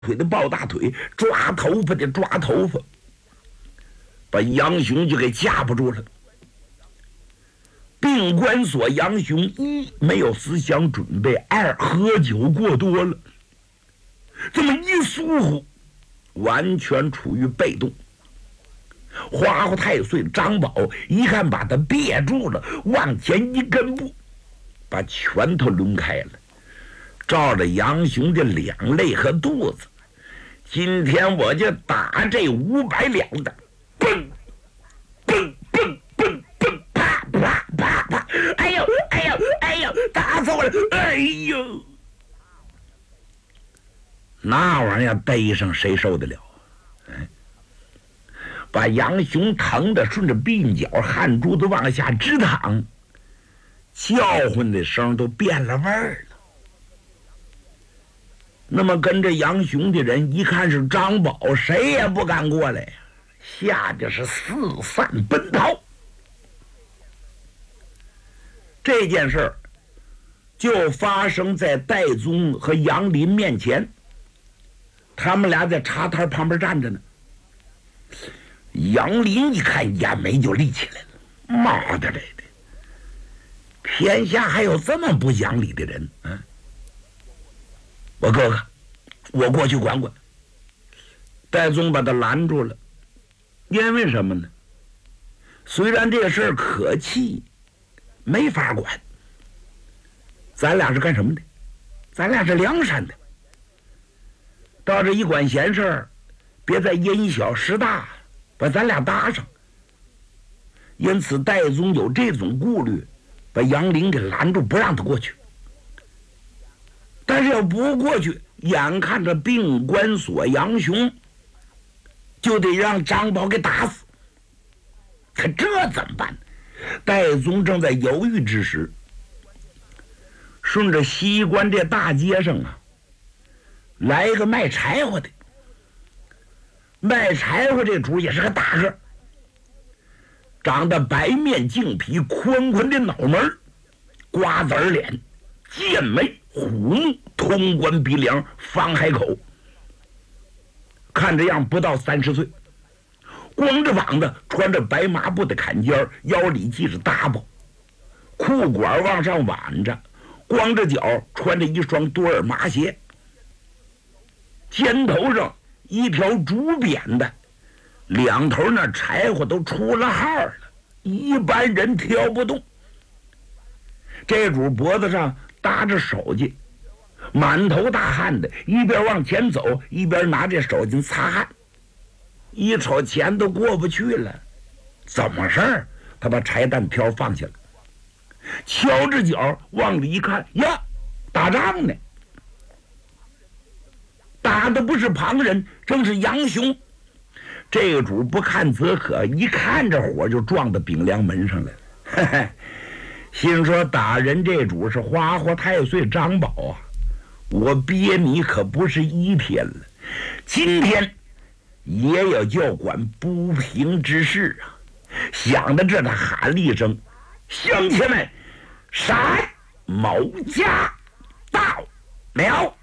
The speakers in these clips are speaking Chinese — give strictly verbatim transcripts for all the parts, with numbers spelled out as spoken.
腿的抱大腿，抓头发的抓头发，把杨雄就给架不住了。病关所杨雄一没有思想准备，二喝酒过多了，这么一疏忽，完全处于被动。花花太岁张宝一看把他憋住了，往前一跟步，把拳头抡开了，照着杨雄的两肋和肚子，今天我就打这五百两的，嘣嘣嘣嘣嘣，啪啪啪啪，哎呦哎呦哎呦，打死我了，哎呦，那玩意儿背上谁受得了？哎，把杨雄疼的顺着鬓角汗珠子往下直淌，叫唤的声都变了味儿了。那么跟着杨雄的人一看是张宝，谁也不敢过来呀，吓得是四散奔逃。这件事儿就发生在戴宗和杨林面前，他们俩在茶摊旁边站着呢。杨林一看眼眉就立起来了，妈的嘞的，天下还有这么不讲理的人啊！我哥哥，我过去管管。戴宗把他拦住了，因为什么呢？虽然这事儿可气，没法管。咱俩是干什么的？咱俩是梁山的。到这一管闲事儿，别再因小失大，把咱俩搭上。因此戴宗有这种顾虑，把杨林给拦住，不让他过去。但是要不过去，眼看着病关所杨雄就得让张宝给打死，可这怎么办？戴宗正在犹豫之时，顺着西关这大街上啊，来一个卖柴火的。卖柴火这主也是个大个，长得白面净皮，宽宽的脑门，瓜子脸，剑眉虎目，通关鼻梁，方海口，看这样不到三十岁，光着膀子，穿着白麻布的坎肩，腰里系着搭包，裤管往上挽着，光着脚，穿着一双多尔麻鞋，肩头上一条竹扁的，两头那柴火都出了号了，一般人挑不动。这主脖子上搭着手巾，满头大汗的，一边往前走，一边拿着手巾擦汗。一瞅钱都过不去了，怎么事儿？他把柴担挑放下了，敲着脚往里一看，呀，打仗呢！打的不是旁人，正是杨雄。这个主不看则可，一看这火就撞到丙梁门上来了。嘿嘿，心说打人这主是花花太岁张宝啊，我憋你可不是一天了，今天也有叫管不平之事啊！想到这，他喊了一声：“乡亲们，闪！某家到了。”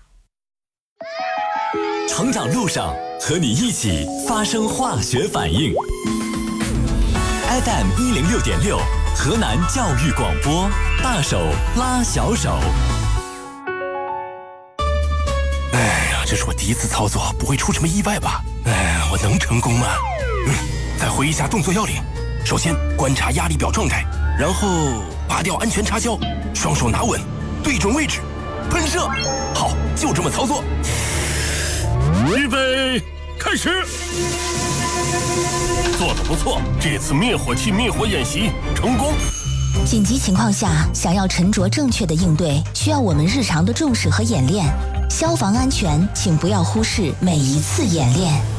成长路上和你一起发生化学反应。F M 一零六点六，河南教育广播，大手拉小手。 哎呀，这是我第一次操作，不会出什么意外吧？哎，我能成功吗？嗯，再回忆一下动作要领。首先观察压力表状态，然后拔掉安全插销，双手拿稳，对准位置，喷射。好，就这么操作。 预备，开始！做得不错，这次灭火器灭火演习成功。 紧急情况下，想要沉着正确的应对，需要我们日常的重视和演练。消防安全，请不要忽视每一次演练。